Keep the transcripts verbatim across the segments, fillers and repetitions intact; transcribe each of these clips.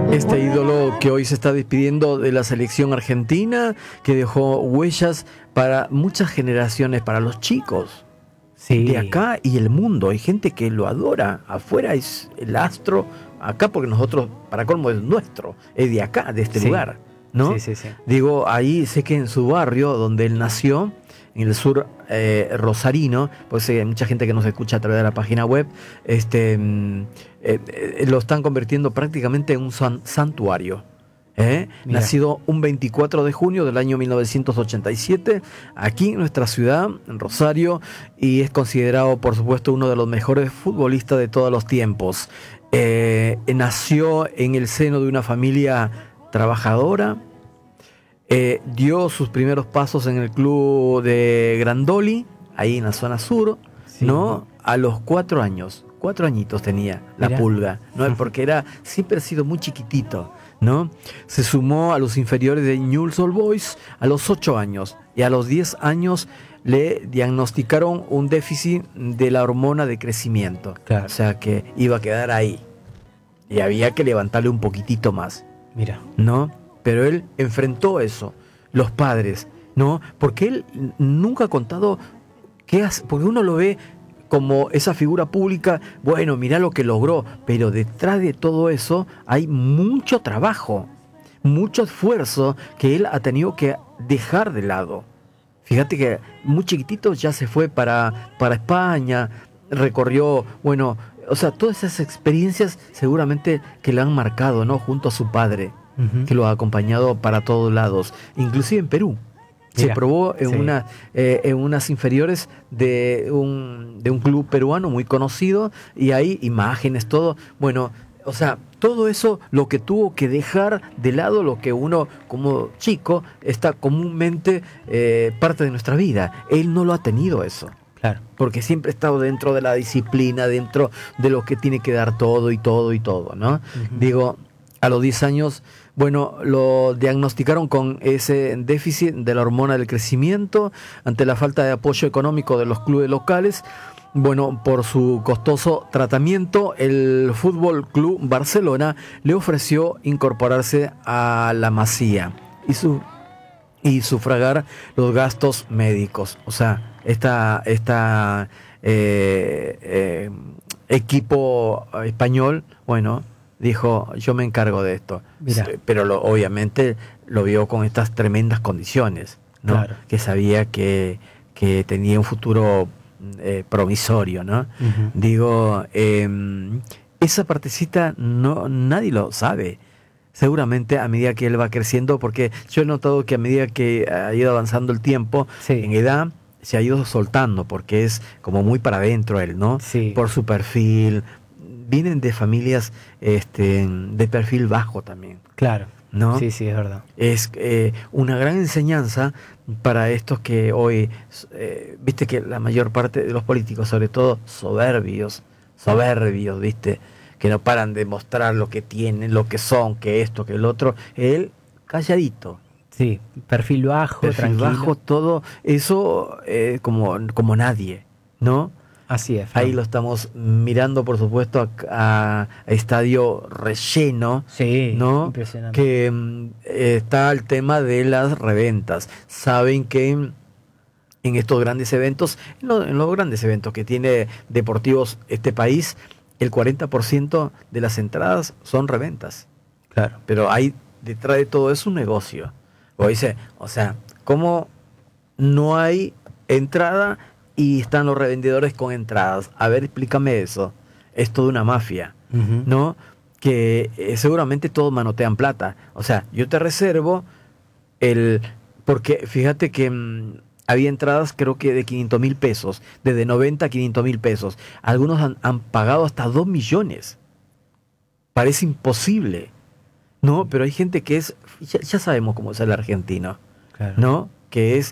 Este ídolo que hoy se está despidiendo de la selección argentina, que dejó huellas para muchas generaciones, para los chicos Sí. de acá y el mundo. Hay gente que lo adora. Afuera es el astro, acá porque nosotros, para colmo, es nuestro, es de acá, de este Sí. lugar, ¿no? Sí, sí, sí. Digo, ahí sé que en su barrio, donde él nació, en el sur eh, rosarino, pues hay mucha gente que nos escucha a través de la página web, este, mm, eh, eh, lo están convirtiendo prácticamente en un san- santuario. ¿eh? Mira. Nacido un veinticuatro de junio del año mil novecientos ochenta y siete, aquí en nuestra ciudad, en Rosario, y es considerado, por supuesto, uno de los mejores futbolistas de todos los tiempos. Eh, nació en el seno de una familia trabajadora. Eh, dio sus primeros pasos en el club de Grandoli, ahí en la zona sur, Sí. ¿no? A los cuatro años, cuatro añitos tenía la Mirá. pulga, ¿no? Porque era, siempre ha sido muy chiquitito, ¿no? Se sumó a los inferiores de Newell's Old Boys a los ocho años y a los diez años le diagnosticaron un déficit de la hormona de crecimiento, Claro. o sea que iba a quedar ahí y había que levantarle un poquitito más. Mira. ¿No? Pero él enfrentó eso, los padres, ¿no? Porque él n- nunca ha contado qué hace, porque uno lo ve como esa figura pública, bueno, mirá lo que logró, pero detrás de todo eso hay mucho trabajo, mucho esfuerzo que él ha tenido que dejar de lado. Fíjate que muy chiquitito ya se fue para, para España, recorrió, bueno, o sea, todas esas experiencias seguramente que le han marcado, ¿no? Junto a su padre, Ujú. que lo ha acompañado para todos lados, inclusive en Perú. Se Mira, probó en, sí. una, eh, en unas inferiores de un, de un club peruano muy conocido y hay imágenes, todo. Bueno, o sea, todo eso lo que tuvo que dejar de lado, lo que uno como chico está comúnmente eh, parte de nuestra vida. Él no lo ha tenido eso. Claro. Porque siempre ha estado dentro de la disciplina, dentro de lo que tiene que dar todo y todo y todo, ¿no? Ujú. Digo, a los diez años, bueno, lo diagnosticaron con ese déficit de la hormona del crecimiento ante la falta de apoyo económico de los clubes locales. Bueno, por su costoso tratamiento, el Fútbol Club Barcelona le ofreció incorporarse a la Masía y su y sufragar los gastos médicos. O sea, esta, esta eh, eh, equipo español, bueno, dijo, yo me encargo de esto. Mirá. Sí, pero lo, obviamente lo vio con estas tremendas condiciones, ¿no? Claro. Que sabía que, que tenía un futuro eh, promisorio, ¿no? Ujú. Digo, eh, esa partecita no, nadie lo sabe. Seguramente a medida que él va creciendo, porque yo he notado que a medida que ha ido avanzando el tiempo, Sí. en edad se ha ido soltando, porque es como muy para adentro él, ¿no? Sí. Por su perfil. Vienen de familias este, de perfil bajo también, Claro. ¿no? Sí, sí, es verdad. Es eh, una gran enseñanza para estos que hoy, eh, viste que la mayor parte de los políticos, sobre todo soberbios, soberbios, viste, que no paran de mostrar lo que tienen, lo que son, que esto, que el otro, él calladito, Sí, perfil bajo, perfil tranquilo. bajo, todo eso eh, como, como nadie, ¿no? Así es. Fran. Ahí lo estamos mirando, por supuesto, a, a- a estadio relleno, Sí, ¿no? impresionante. Que mm, eh, está el tema de las reventas. Saben que en estos grandes eventos, en, lo- en los grandes eventos que tiene deportivos este país, el cuarenta por ciento de las entradas son reventas. Claro. Pero hay detrás de todo eso un negocio. O dice, o sea, ¿cómo no hay entrada y están los revendedores con entradas? A ver, explícame eso. Es toda una mafia, Ujú. ¿no? Que eh, seguramente todos manotean plata. O sea, yo te reservo el... Porque fíjate que mm, había entradas creo que de quinientos mil pesos, desde noventa a quinientos mil pesos. Algunos han, han pagado hasta dos millones. Parece imposible, ¿no? Pero hay gente que es... Ya, ya sabemos cómo es el argentino, Claro. ¿no? Que es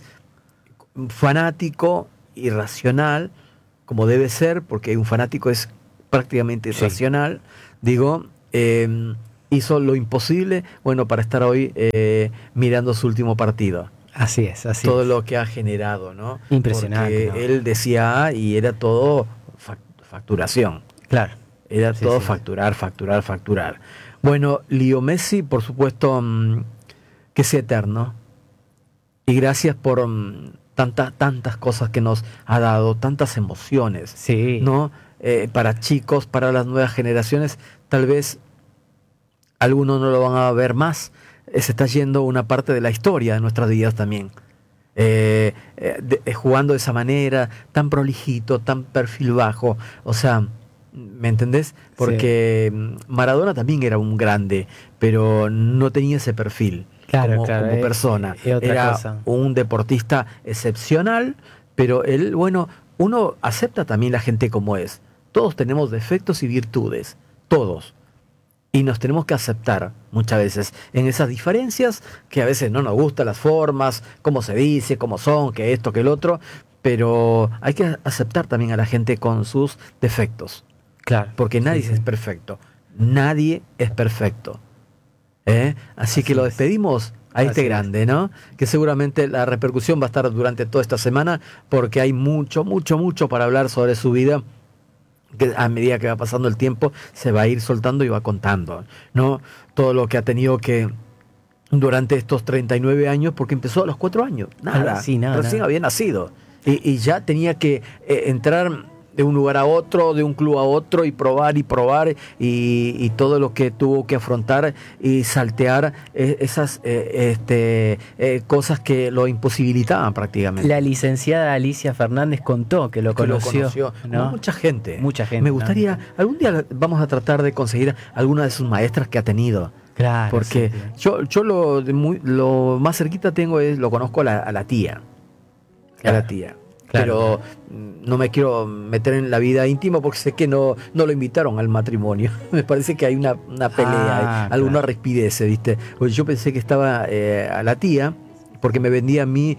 fanático, irracional, como debe ser, porque un fanático es prácticamente Sí. irracional. Digo, eh, hizo lo imposible, bueno, para estar hoy eh, mirando su último partido. Así es, así todo es. lo que ha generado, ¿no? Impresionante, Porque ¿no? él decía A y era todo fac- facturación. Claro. Era Sí, todo sí. facturar, facturar, facturar. Bueno, Leo Messi, por supuesto, mmm, que sea eterno. Y gracias por mmm, tantas, tantas cosas que nos ha dado, tantas emociones. Sí. ¿No? Eh, para chicos, para las nuevas generaciones, tal vez algunos no lo van a ver más. Eh, se está yendo una parte de la historia de nuestras vidas también. Eh, eh, de, eh, jugando de esa manera, tan prolijito, tan perfil bajo. O sea, ¿me entendés? Porque sí. Maradona también era un grande, pero no tenía ese perfil. Claro, como, claro, como es, persona. Es otra era cosa. Un deportista excepcional, pero él, bueno, uno acepta también la gente como es. Todos tenemos defectos y virtudes, todos. Y nos tenemos que aceptar muchas veces en esas diferencias que a veces no nos gustan las formas, cómo se dice, cómo son, que esto, que el otro, pero hay que aceptar también a la gente con sus defectos. Claro. Porque nadie sí, sí. es perfecto. Nadie es perfecto. ¿Eh? Así, Así que lo despedimos a este Así grande, es. ¿no? Que seguramente la repercusión va a estar durante toda esta semana porque hay mucho, mucho, mucho para hablar sobre su vida, que a medida que va pasando el tiempo se va a ir soltando y va contando, ¿no? Todo lo que ha tenido que durante estos treinta y nueve años, porque empezó a los cuatro años, nada, sí, nada recién nada. había nacido y, y ya tenía que eh, entrar de un lugar a otro, de un club a otro, y probar y probar, y, y todo lo que tuvo que afrontar y saltear eh, esas eh, este, eh, cosas que lo imposibilitaban prácticamente. La licenciada Alicia Fernández contó que lo que conoció. Lo conoció. ¿No? Mucha gente. Mucha gente. Me gustaría, ¿no? algún día vamos a tratar de conseguir alguna de sus maestras que ha tenido. Claro. Porque sí, sí. yo, yo lo, de muy, lo más cerquita tengo es, lo conozco a la, a la tía. Claro. A la tía. Claro. Pero no me quiero meter en la vida íntima porque sé que no, no lo invitaron al matrimonio. Me parece que hay una, una pelea, ah, alguna claro. rispidez, ¿viste? Pues yo pensé que estaba eh, a la tía, porque me vendía a mí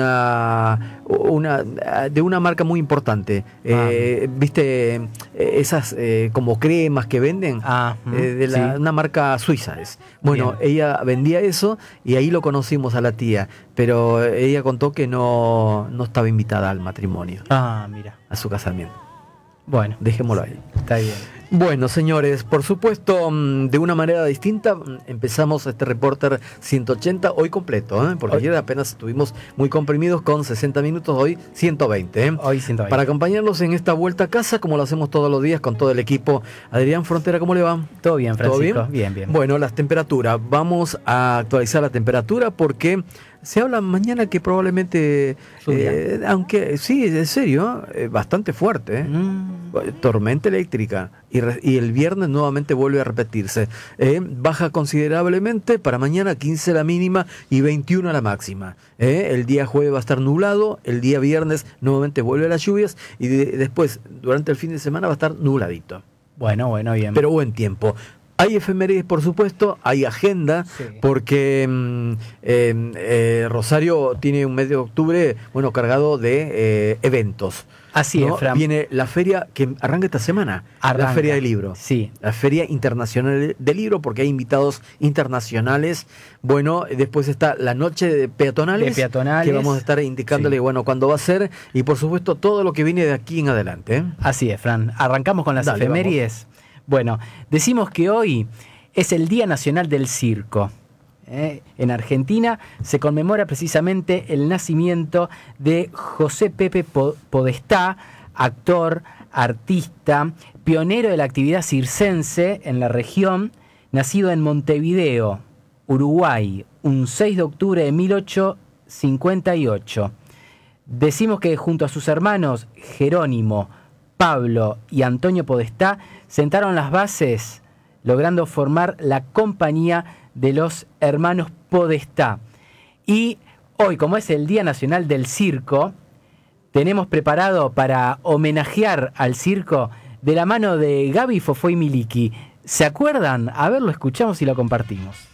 una, una de una marca muy importante. Ah. Eh, ¿Viste? Esas eh, como cremas que venden. Ah, eh, de la, sí. Una marca suiza es. Bueno, bien. Ella vendía eso y ahí lo conocimos a la tía. Pero ella contó que no, no estaba invitada al matrimonio. Ah, mira. A su casamiento. Bueno, dejémoslo ahí. Está bien. Bueno, señores, por supuesto, de una manera distinta, empezamos este Reporter ciento ochenta hoy completo, ¿eh? Porque hoy. Ayer apenas estuvimos muy comprimidos con sesenta minutos, hoy ciento veinte. ¿eh? Hoy ciento veinte. Para acompañarlos en esta vuelta a casa, como lo hacemos todos los días con todo el equipo. Adrián Frontera, ¿cómo le va? Todo bien, Francisco. ¿Todo bien? Bien, bien. Bueno, las temperaturas. Vamos a actualizar la temperatura porque se habla mañana que probablemente, eh, aunque sí, en serio, eh, bastante fuerte, ¿eh? mm. tormenta eléctrica. Y, re, y el viernes nuevamente vuelve a repetirse. Eh, baja considerablemente, para mañana quince la mínima y veintiuno la máxima. Eh, el día jueves va a estar nublado, el día viernes nuevamente vuelve a las lluvias y de, después, durante el fin de semana, va a estar nubladito. Bueno, bueno, bien. Pero buen tiempo. Hay efemérides, por supuesto, hay agenda, sí. porque eh, eh, Rosario tiene un mes de octubre, bueno, cargado de eh, eventos. Así ¿no? es, Fran. Viene la feria que arranca esta semana, arranca. la Feria del Libro. Sí. La Feria Internacional del Libro, porque hay invitados internacionales. Bueno, después está la Noche de Peatonales, de peatonales que vamos a estar indicándole, sí. bueno, cuándo va a ser, y por supuesto todo lo que viene de aquí en adelante. ¿eh? Así es, Fran. Arrancamos con las Dale, efemérides. Vamos. Bueno, decimos que hoy es el Día Nacional del Circo. ¿Eh? En Argentina se conmemora precisamente el nacimiento de José Pepe Podestá, actor, artista, pionero de la actividad circense en la región, nacido en Montevideo, Uruguay, un seis de octubre de mil ochocientos cincuenta y ocho. Decimos que junto a sus hermanos Jerónimo, Pablo y Antonio Podestá sentaron las bases, logrando formar la compañía de los hermanos Podestá. Y hoy, como es el Día Nacional del Circo, tenemos preparado para homenajear al circo de la mano de Gaby Fofó y Miliki. ¿Se acuerdan? A ver, lo escuchamos y lo compartimos.